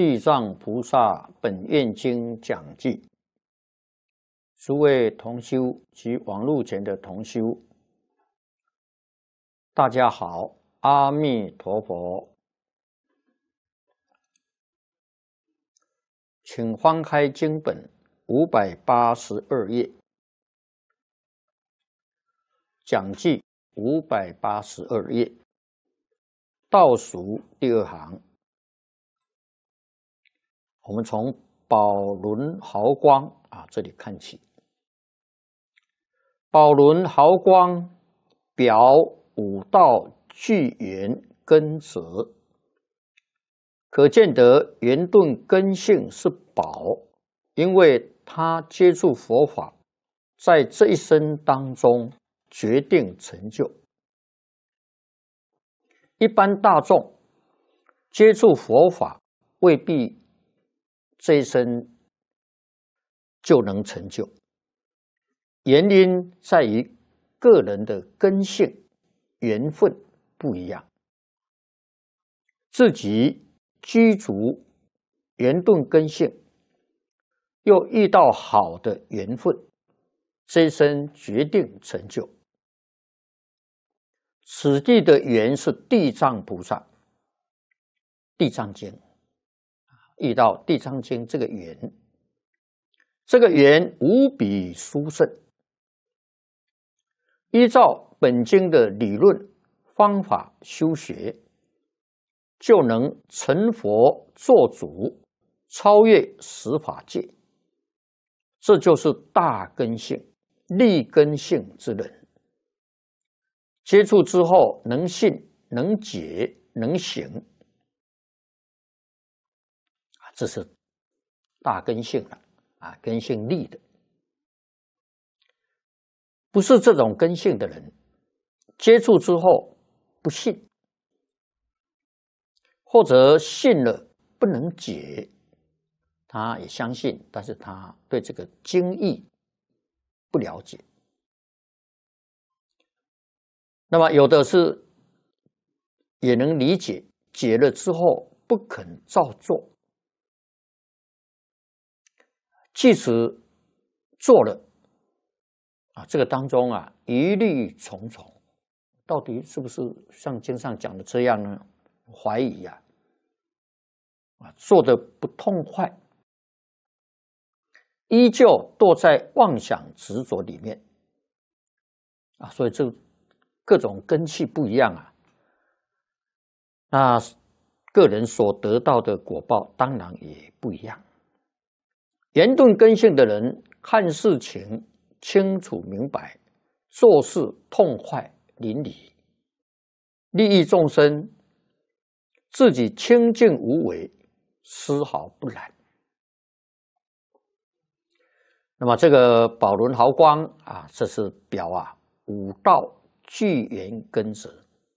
地藏菩萨本愿经讲记，诸位同修及网络前的同修，大家好，阿弥陀佛。请翻开经本582页，讲记582页，倒数第2行。我们从宝轮毫光这里看起。宝轮毫光表五道具缘根则，可见得圆顿根性是宝，因为他接触佛法，在这一生当中决定成就。一般大众接触佛法未必这一生就能成就，原因在于个人的根性缘分不一样，自己居足圆顿根性，又遇到好的缘分，这一生决定成就。此地的缘是地藏菩萨，地藏经遇到地藏经这个缘，这个缘无比殊胜。依照本经的理论方法修学，就能成佛做主，超越十法界。这就是大根性、立根性之人。接触之后，能信、能解、能行，这是大根性了根性立的。不是这种根性的人，接触之后不信，或者信了不能解，他也相信，但是他对这个经义不了解。那么有的是也能理解，解了之后不肯照做，即使做了这个当中疑虑重重，到底是不是像经上讲的这样呢？怀疑做得不痛快，依旧堕在妄想执着里面所以这各种根器不一样那个人所得到的果报当然也不一样。圆顿根性的人看事情清楚明白，做事痛快淋漓，利益众生，自己清净无为，丝毫不染。那么这个宝轮毫光这是表五道具缘根则。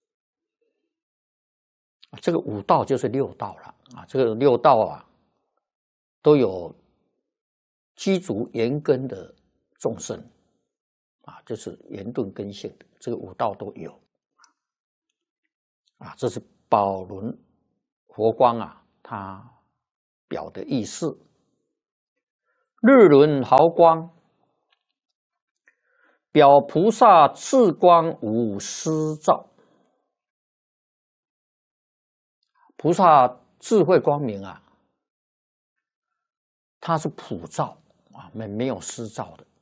这个五道就是六道了这个六道都有基足缘根的众生就是圆顿根性的，这个五道都有这是宝轮佛光它表的意思。日轮毫光表菩萨智光无私照，菩萨智慧光明它是普照没有私照的